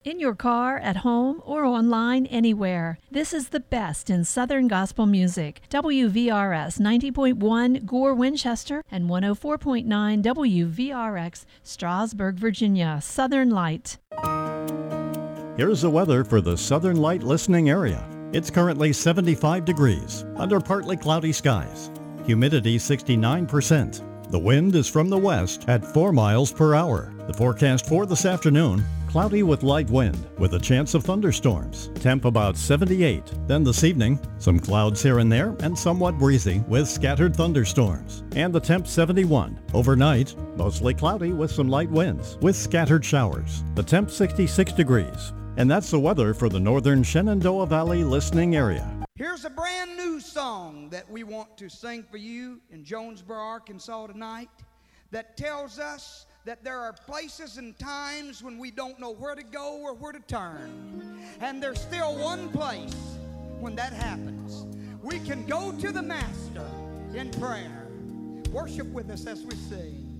In your car, at home, or online anywhere. This is the best in Southern gospel music. WVRS 90.1 Gore, Winchester, and 104.9 WVRX Strasburg, Virginia. Southern Light. Here's the weather for the Southern Light listening area. It's currently 75 degrees under partly cloudy skies. Humidity 69%. The wind is from the west at 4 miles per hour. The forecast for this afternoon, cloudy with light wind with a chance of thunderstorms. Temp about 78. Then this evening, some clouds here and there and somewhat breezy with scattered thunderstorms. And the temp 71. Overnight, mostly cloudy with some light winds with scattered showers. The temp 66 degrees. And that's the weather for the northern Shenandoah Valley listening area. Here's a brand new song that we want to sing for you in Jonesboro, Arkansas tonight that tells us that there are places and times when we don't know where to go or where to turn. And there's still one place when that happens. We can go to the Master in prayer. Worship with us as we sing.